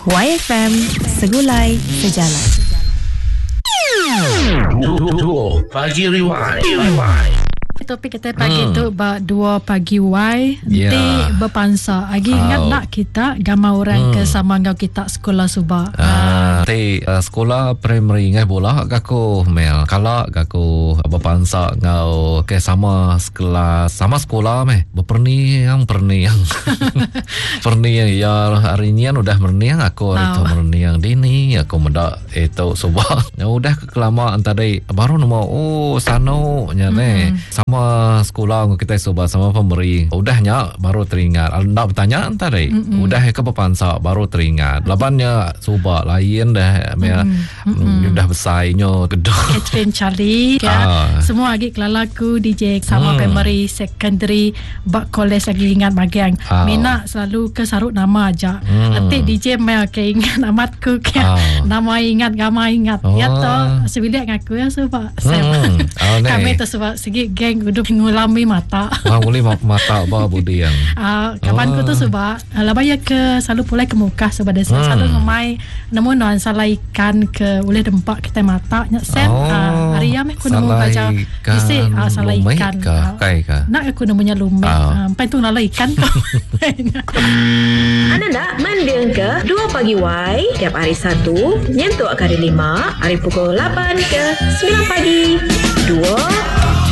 YFM, segulai sejalan. Duo Pagi Rewind. Topik kita pagi tu dua pagi Y nanti berpansa lagi ingat nak kita gambar orang ke sama ngau kita sekolah subak. Nanti sekolah primary ngai bola gaku mel kalau gaku berpansa ngau ke sama sekolah meh berperniang perniang ya hari ni udah merniang aku itu merniang dini aku mendak itu subak ya udah kelamaan tadi baru nemu sano nya sama sekolah kita coba sama pemberi udahnya baru teringat nak bertanya tadi udah ke pepansa baru teringat labannya coba lain dah udah besarnya gedor Catherine Charlie semua lagi kelalaku DJ sama primary secondary bak college lagi ingat bagian Mina selalu ke sarut nama aja nanti DJ Mel ke ingat namatku ke nama ingat gama ingat ya toh sebilik aku ya sebab kami tu sebab segi geng udah ngulami mata. Ngulami mata apa budi yang. Kawanku tu sebab labaya ke selalu pulai ke muka sebab dia selalu ngemai nemu non salah ikan ke boleh dempak kita mata nya sen hari ya aku nemu baca isi salah ikan. Nak aku nemunya lumeh. Sampai tu nala ikan kau. Anda nak mendeng ke 2 pagi Y tiap hari Sabtu nyentuk hari 5 hari pukul 8 ke 9 pagi 2